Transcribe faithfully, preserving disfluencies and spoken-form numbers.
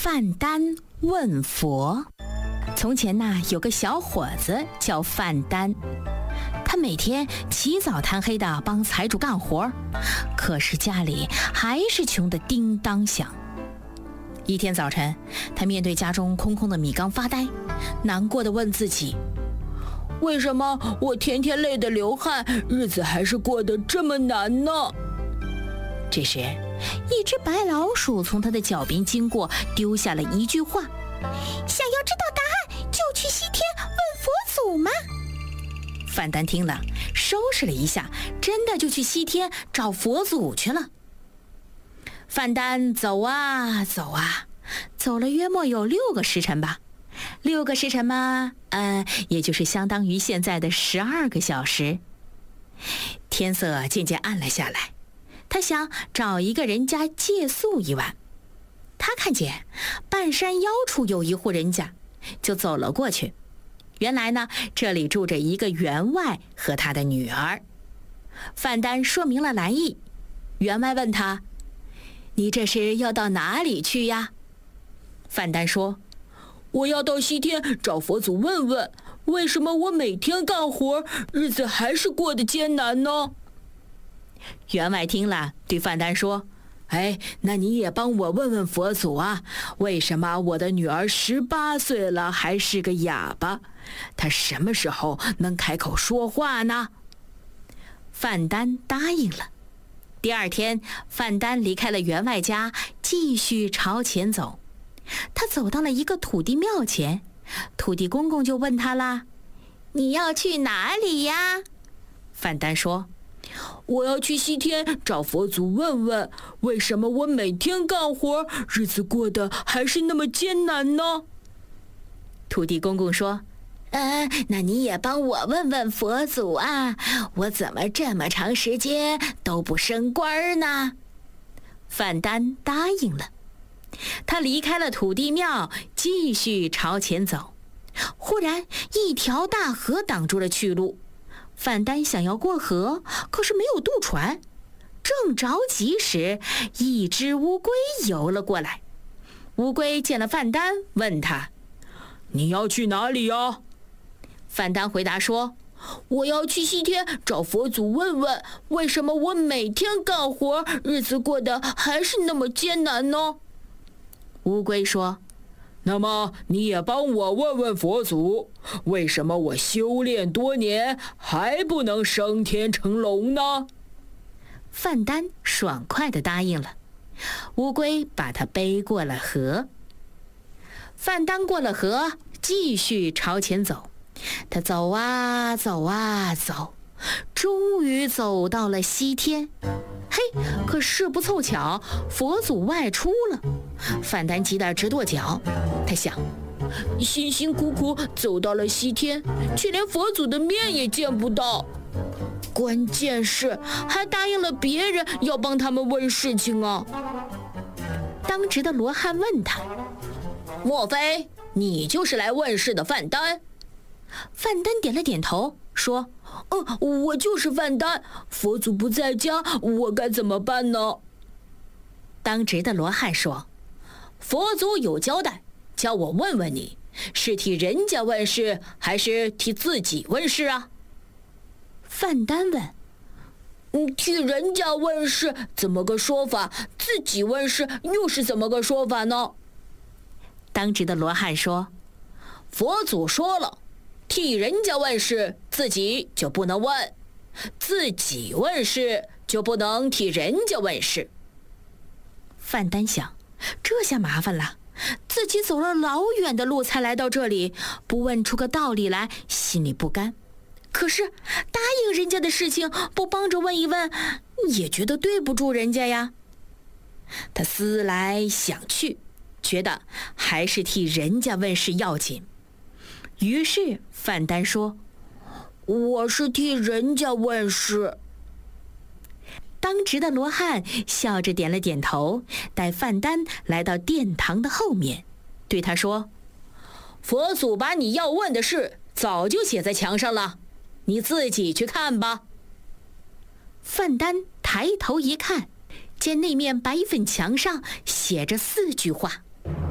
范丹问佛。从前呐，有个小伙子叫范丹，他每天起早贪黑的帮财主干活，可是家里还是穷得叮当响。一天早晨，他面对家中空空的米缸发呆，难过地问自己：为什么我天天累得流汗，日子还是过得这么难呢？这时，一只白老鼠从他的脚边经过，丢下了一句话：想要知道答案，就去西天问佛祖吗？范丹听了，收拾了一下，真的就去西天找佛祖去了。范丹走啊走啊，走了约莫有六个时辰吧。六个时辰嘛，呃，也就是相当于现在的十二个小时。天色渐渐暗了下来，他想找一个人家借宿一晚。他看见半山腰处有一户人家，就走了过去。原来呢，这里住着一个员外和他的女儿。范丹说明了来意，员外问他：你这是要到哪里去呀？范丹说：我要到西天找佛祖问问，为什么我每天干活，日子还是过得艰难呢？员外听了，对范丹说：哎，那你也帮我问问佛祖啊，为什么我的女儿十八岁了还是个哑巴？她什么时候能开口说话呢？范丹答应了。第二天，范丹离开了员外家，继续朝前走。他走到了一个土地庙前，土地公公就问他啦：你要去哪里呀？范丹说：我要去西天找佛祖问问，为什么我每天干活，日子过得还是那么艰难呢？土地公公说：呃，那你也帮我问问佛祖啊，我怎么这么长时间都不升官呢？范丹答应了。他离开了土地庙，继续朝前走。忽然，一条大河挡住了去路。范丹想要过河，可是没有渡船。正着急时，一只乌龟游了过来。乌龟见了范丹，问他：你要去哪里呀？范丹回答说：我要去西天找佛祖问问，为什么我每天干活，日子过得还是那么艰难呢？乌龟说：那么你也帮我问问佛祖，为什么我修炼多年还不能升天成龙呢？范丹爽快地答应了。乌龟把他背过了河。范丹过了河，继续朝前走。他走啊走啊走，终于走到了西天。嘿，可是不凑巧，佛祖外出了。范丹急得直跺脚。他想，辛辛苦苦走到了西天，却连佛祖的面也见不到。关键是还答应了别人要帮他们问事情啊。当值的罗汉问他：莫非你就是来问事的范丹？范丹点了点头，说：哦，我就是范丹，佛祖不在家，我该怎么办呢？当值的罗汉说：佛祖有交代，叫我问问你，是替人家问事，还是替自己问事啊？范丹问：嗯，替人家问事怎么个说法？自己问事又是怎么个说法呢？当值的罗汉说：佛祖说了，替人家问事，自己就不能问；自己问事，就不能替人家问事。范丹想，这下麻烦了，自己走了老远的路才来到这里，不问出个道理来，心里不甘。可是答应人家的事情，不帮着问一问，也觉得对不住人家呀。他思来想去，觉得还是替人家问事要紧。于是范丹说：我是替人家问事。当值的罗汉笑着点了点头，带范丹来到殿堂的后面，对他说：佛祖把你要问的事早就写在墙上了，你自己去看吧。范丹抬头一看，见那面白粉墙上写着四句话：